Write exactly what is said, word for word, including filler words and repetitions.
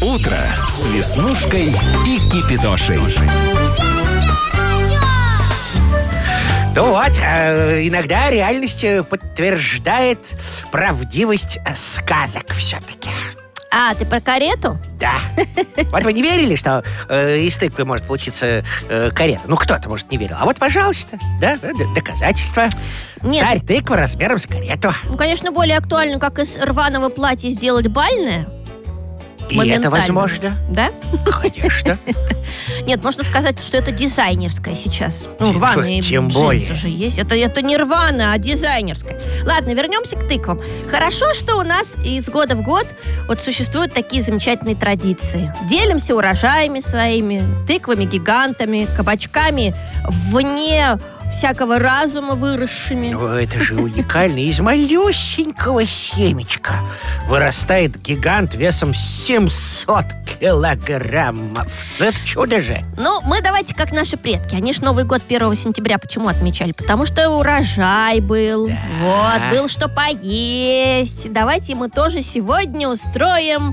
Утро с Веснушкой и Кипидошей. Ну вот, э, иногда реальность подтверждает правдивость сказок все-таки. А, ты про карету? Да. Вот вы не верили, что э, из тыквы может получиться э, карета? Ну, кто-то, может, не верил. А вот, пожалуйста, да, д- доказательства. Нет. Царь тыква размером с карету. Ну, конечно, более актуально, как из рваного платья сделать бальное. И это Моментально. возможно. Да? Конечно. Нет, можно сказать, что это дизайнерское сейчас. Ну, Тем- рваные тем джинсы более. же есть. Это, это не рваное, а дизайнерское. Ладно, вернемся к тыквам. Хорошо, что у нас из года в год вот существуют такие замечательные традиции. Делимся урожаями своими, тыквами-гигантами, кабачками вне всякого разума выросшими. Ну, это же уникально. Из малюсенького семечка вырастает гигант весом семьсот килограммов. Ну, это чудо же. Ну, мы давайте как наши предки. Они ж Новый год первого сентября почему отмечали? Потому что урожай был. Да. Вот, был что поесть. Давайте мы тоже сегодня устроим